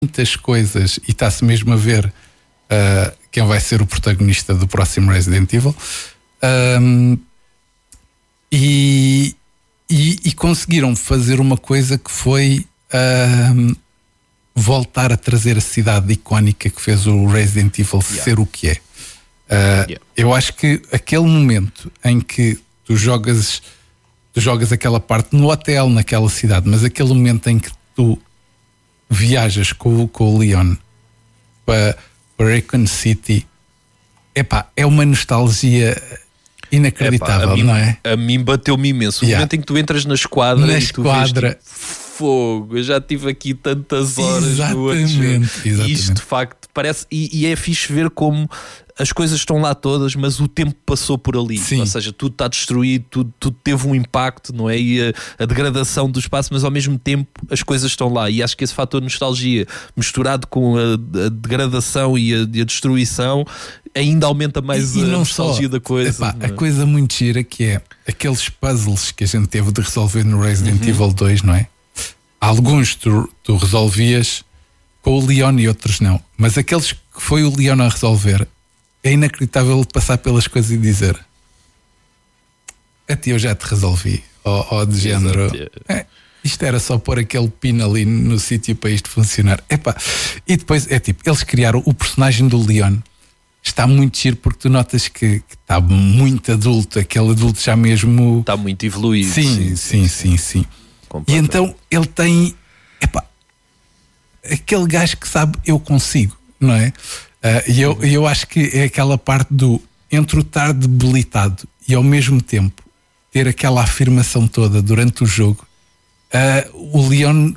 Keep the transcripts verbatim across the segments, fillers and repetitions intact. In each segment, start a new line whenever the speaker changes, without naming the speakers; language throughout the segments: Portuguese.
muitas coisas e está-se mesmo a ver uh, quem vai ser o protagonista do próximo Resident Evil. Um, e, e, e conseguiram fazer uma coisa que foi um, voltar a trazer a cidade icónica que fez o Resident Evil yeah. ser o que é. Uh, yeah. Eu acho que aquele momento em que tu jogas, tu jogas aquela parte no hotel, naquela cidade, mas aquele momento em que tu viajas com, com o Leon para, para Raccoon City, epá, é uma nostalgia inacreditável. Epá, a mim,
não
é?
A mim bateu-me imenso. O
yeah.
momento em que tu entras na esquadra
na
e tu
esquadra.
vês tipo, fogo, eu já tive aqui tantas horas
exatamente,
no
exatamente.
E isto de facto parece, e, e é fixe ver como as coisas estão lá todas, mas o tempo passou por ali.
Sim.
Ou seja, tudo está destruído, tudo, tudo teve um impacto, não é? E a, a degradação do espaço, mas ao mesmo tempo as coisas estão lá. E acho que esse fator nostalgia, misturado com a, a degradação e a, e a destruição, ainda aumenta mais
e, e
a
não
nostalgia
só,
da coisa.
Epá, a coisa muito gira que é aqueles puzzles que a gente teve de resolver no Resident uhum. Evil dois, não é? Alguns tu, tu resolvias com o Leon e outros não. Mas aqueles que foi o Leon a resolver, é inacreditável passar pelas coisas e dizer: a ti eu já te resolvi. Ou, ou de género, é, isto era só pôr aquele pino ali no sítio para isto funcionar. Epá. E depois é tipo, eles criaram o personagem do Leon. Está muito giro porque tu notas que, que está muito adulto, aquele adulto já mesmo
está muito evoluído.
Sim, sim, sim, sim, sim, sim. E então ele tem, epá, aquele gajo que sabe eu consigo, não é? Uh, e eu, eu acho que é aquela parte do entre o estar debilitado e ao mesmo tempo ter aquela afirmação toda durante o jogo. Uh, o Leon,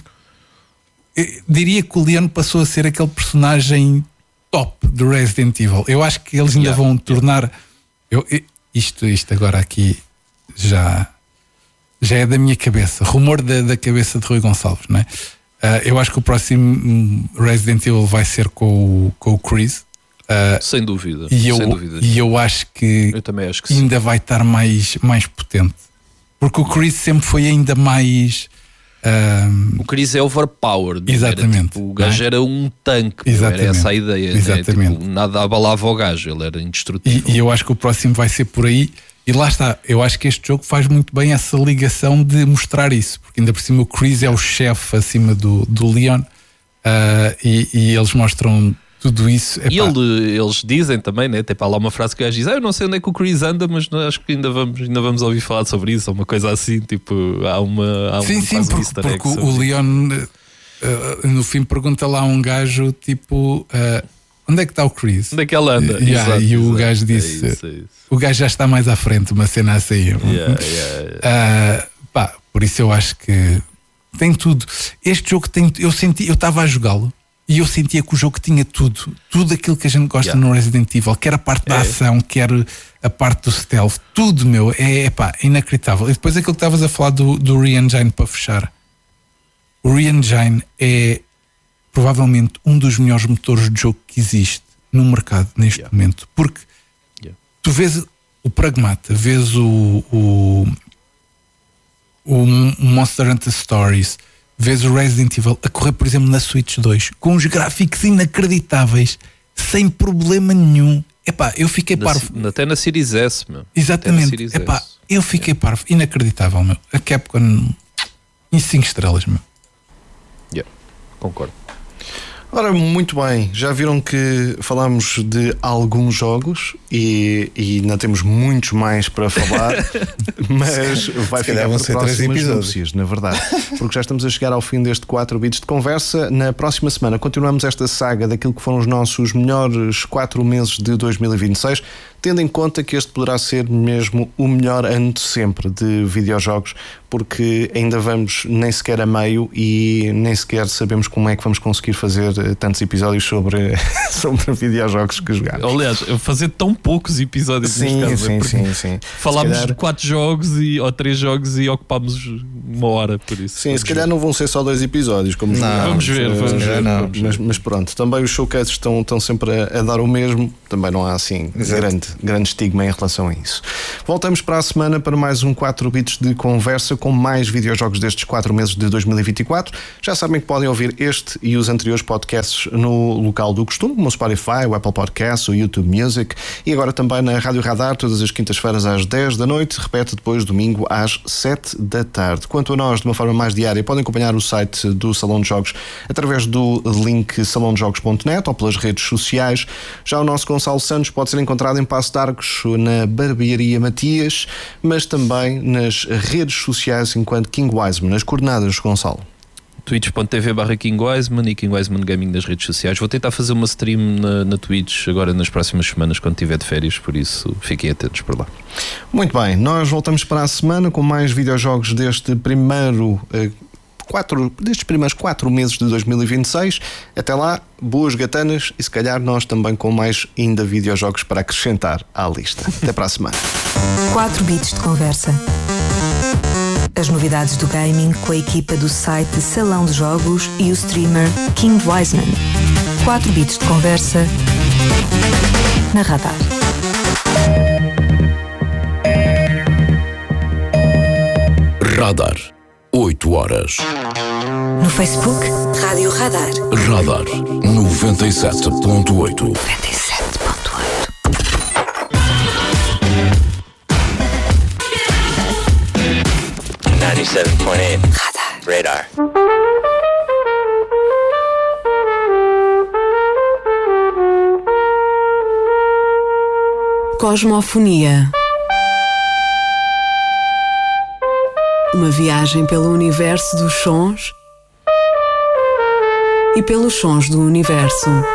diria que o Leon passou a ser aquele personagem top do Resident Evil. Eu acho que eles ainda yeah, vão tornar yeah. eu, isto, isto agora aqui já já é da minha cabeça, rumor da, da cabeça de Rui Gonçalves, não é? Uh, eu acho que o próximo Resident Evil vai ser com o, com o Chris. Uh,
sem dúvida.
E eu,
sem dúvida.
E eu acho que,
eu também acho que
ainda
sim.
vai estar mais, mais potente. Porque o Chris sempre foi ainda mais. Uh,
o Chris é overpowered.
Exatamente.
Era, tipo, o gajo
é?
era um tanque.
Exatamente.
Era essa a ideia.
Exatamente.
Né? Tipo, nada abalava o gajo, ele era indestrutível.
E, e eu acho que o próximo vai ser por aí. E lá está, eu acho que este jogo faz muito bem essa ligação de mostrar isso, porque ainda por cima o Chris é o chefe acima do, do Leon, uh, e, e eles mostram tudo isso.
Epá. E ele, eles dizem também, né? Tem para lá uma frase que o gajo diz: ah, eu não sei onde é que o Chris anda, mas acho que ainda vamos, ainda vamos ouvir falar sobre isso, ou uma coisa assim, tipo, há uma. Há
sim,
um,
sim, porque,
um
porque o, o Leon uh, no fim pergunta lá a um gajo tipo. Uh, Onde é que está o Chris?
Onde é que ela anda?
Yeah,
exato,
e o
exato.
gajo disse:
é isso, é isso.
o gajo já está mais à frente, uma cena assim.
Yeah, yeah,
yeah. Uh, pá, por isso eu acho que tem tudo. Este jogo tem. Eu senti, eu estava a jogá-lo e eu sentia que o jogo tinha tudo, tudo aquilo que a gente gosta yeah. no Resident Evil, quer a parte da é. ação, quer a parte do stealth, tudo, meu, é, é pá, inacreditável. E depois aquilo que estavas a falar do, do Re-Engine para fechar. O Re-Engine é provavelmente um dos melhores motores de jogo que existe no mercado neste yeah. momento, porque yeah. tu vês o Pragmata, vês o, o, o Monster Hunter Stories, vês o Resident Evil a correr, por exemplo, na Switch dois, com os gráficos inacreditáveis, sem problema nenhum. Epá, eu fiquei
na,
parvo.
Até na Series S, meu.
Exatamente.
Series
Epá,
S.
eu fiquei yeah. parvo. Inacreditável, meu. A Capcom em cinco estrelas, meu.
Yeah. Concordo.
Ora, muito bem, já viram que falámos de alguns jogos e, e ainda temos muitos mais para falar, mas vai
Se
ficar
vão
para
ser três
próximas
episódios.
núpcias, na verdade, porque já estamos a chegar ao fim deste quatro bits de conversa. Na próxima semana continuamos esta saga daquilo que foram os nossos melhores quatro meses de dois mil e vinte e seis, tendo em conta que este poderá ser mesmo o melhor ano de sempre de videojogos, porque ainda vamos nem sequer a meio e nem sequer sabemos como é que vamos conseguir fazer tantos episódios sobre, sobre videojogos que jogamos.
Aliás, fazer tão poucos episódios
sim,
neste caso,
sim,
é
sim, sim.
Falámos
calhar...
de quatro jogos e, ou três jogos e ocupámos uma hora por isso.
Sim, se calhar não vão ser só dois episódios, como
não,
jogámos.
Vamos ver, vamos
uh,
ver,
não,
vamos
mas,
ver.
Mas pronto, também os showcases estão, estão sempre a, a dar o mesmo, também não há assim
Exato.
grande, grande estigma em relação a isso. Voltamos para a semana para mais um quatro bits de conversa com mais videojogos destes quatro meses de dois mil e vinte e quatro. Já sabem que podem ouvir este e os anteriores podcasts no local do costume, como o Spotify, o Apple Podcasts, o YouTube Music e agora também na Rádio Radar, todas as quintas-feiras às dez da noite, repete depois domingo às sete da tarde. Quanto a nós, de uma forma mais diária, podem acompanhar o site do Salão de Jogos através do link salão de jogos ponto net ou pelas redes sociais. Já o nosso Gonçalo Santos pode ser encontrado em Passo de Arcos, na Barbearia Matias, mas também nas redes sociais enquanto King Wiseman. Nas coordenadas, Gonçalo.
twitch ponto tv barra King Wiseman e King Wiseman Gaming nas redes sociais. Vou tentar fazer uma stream na, na Twitch agora nas próximas semanas quando estiver de férias, por isso fiquem atentos por lá.
Muito bem, nós voltamos para a semana com mais videojogos deste primeiro eh, quatro, destes primeiros quatro meses de dois mil e vinte e seis. Até lá, boas gatanas e se calhar nós também com mais ainda videojogos para acrescentar à lista. Até para a semana.
quatro bits de conversa. As novidades do gaming com a equipa do site Salão de Jogos e o streamer King Wiseman. quatro bits de conversa na Radar.
Radar. oito horas.
No Facebook, Rádio Radar.
Radar noventa e sete ponto oito.
noventa e sete ponto oito.
noventa e sete ponto oito. Radar. Radar.
Cosmofonia. Uma viagem pelo universo dos sons e pelos sons do universo.